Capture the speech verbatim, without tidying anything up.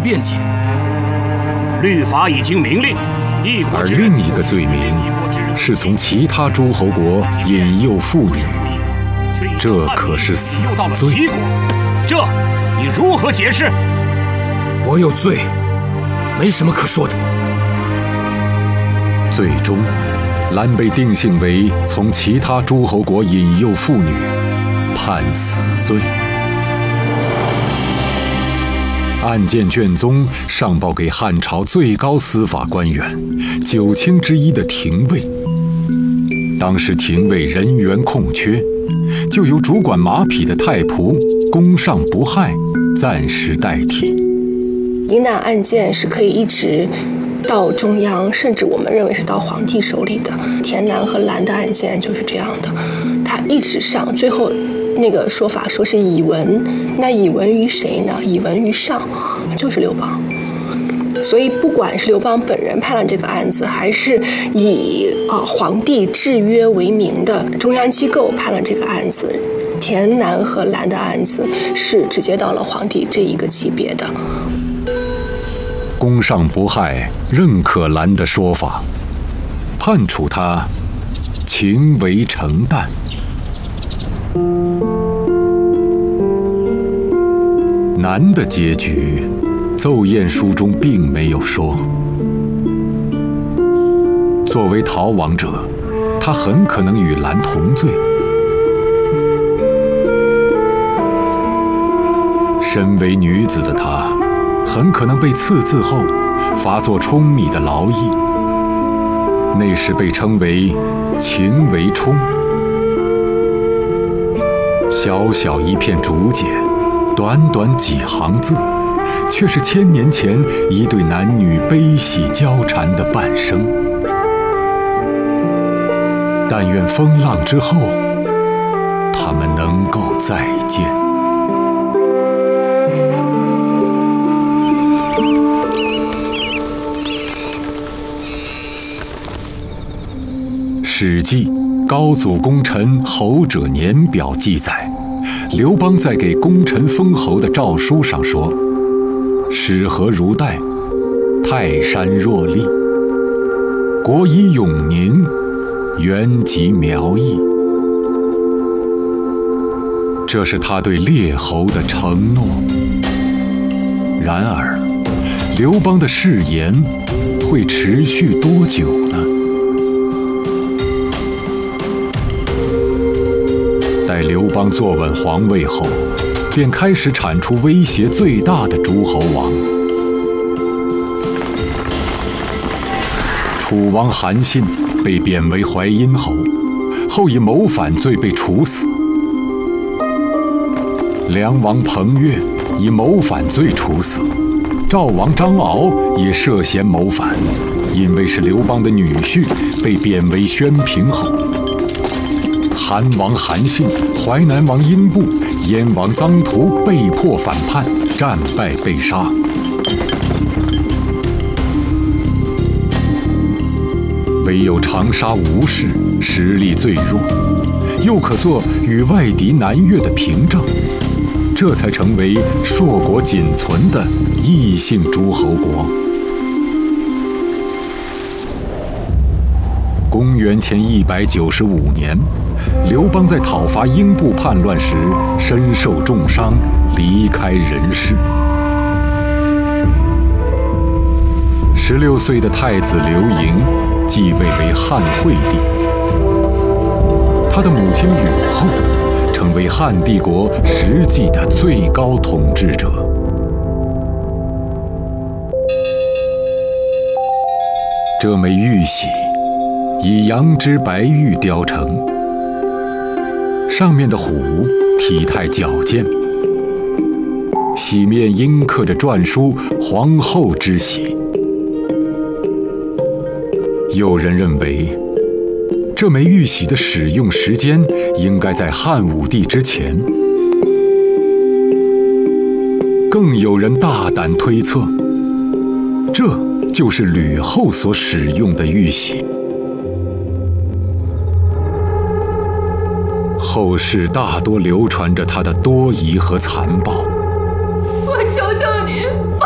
辩解。 律法已经明令，一国而之人另一个罪名是从其他诸侯国引诱妇女，这可是死罪。 齐国，这你如何解释？ 我有罪，没什么可说的。 最终，兰被定性为从其他诸侯国引诱妇女，判死罪。案件卷宗上报给汉朝最高司法官员、九卿之一的廷尉。当时廷尉人员空缺，就由主管马匹的太仆宫上不害暂时代替。 疑难案件是可以一直到中央，甚至我们认为是到皇帝手里的。田南和兰的案件就是这样的，他一直上，最后那个说法说是以闻，那以闻于谁呢？以闻于上，就是刘邦。所以不管是刘邦本人判了这个案子，还是以呃皇帝制约为名的中央机构判了这个案子，田南和兰的案子是直接到了皇帝这一个级别的。 宫上不害认可兰的说法，判处他情为承担。南的结局，奏宴书中并没有说。作为逃亡者，他很可能与兰同罪。身为女子的她，很可能被刺字后发作舂米的劳役，那时被称为情为冲。小小一片竹简，短短几行字，却是千年前一对男女悲喜交缠的半生。但愿风浪之后，他们能够再见。《史记·高祖功臣侯者年表》记载，刘邦在给功臣封侯的诏书上说：“始和如带，泰山若立，国以永宁，原及苗裔。”这是他对列侯的承诺。然而，刘邦的誓言会持续多久呢？待刘邦坐稳皇位后，便开始铲除威胁最大的诸侯王。楚王韩信被贬为淮阴侯，后以谋反罪被处死。梁王彭越以谋反罪处死，赵王张敖也涉嫌谋反，因为是刘邦的女婿，被贬为宣平侯。韩王韩信、淮南王英布、燕王臧荼被迫反叛，战败被杀。唯有长沙吴氏实力最弱，又可做与外敌南越的凭证，这才成为硕果仅存的异姓诸侯国。公元前一百九十五年，刘邦在讨伐英布叛乱时身受重伤，离开人世。十六岁的太子刘盈继位为汉惠帝，他的母亲允后成为汉帝国实际的最高统治者。这枚玉玺以羊脂白玉雕成，上面的虎体态矫健，玺面阴刻着篆书“皇后之玺”。有人认为，这枚玉玺的使用时间应该在汉武帝之前。更有人大胆推测，这就是吕后所使用的玉玺。后世大多流传着他的多疑和残暴。 我求求你，放